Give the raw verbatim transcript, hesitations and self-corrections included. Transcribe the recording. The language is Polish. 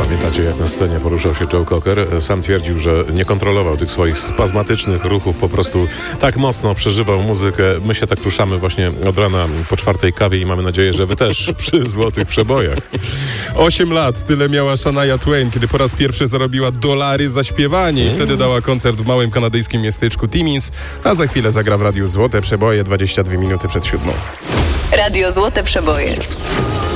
Pamiętacie, jak na scenie poruszał się Joe Cocker? Sam twierdził, że nie kontrolował tych swoich spazmatycznych ruchów, po prostu tak mocno przeżywał muzykę. My się tak ruszamy właśnie od rana po czwartej kawie i mamy nadzieję, że wy też przy złotych przebojach. Osiem lat, tyle miała Shania Twain, kiedy po raz pierwszy zarobiła dolary za śpiewanie i wtedy dała koncert w małym kanadyjskim miasteczku Timmins, a za chwilę zagra w radiu Złote Przeboje dwadzieścia dwie minuty przed siódmą. Radio Złote Przeboje.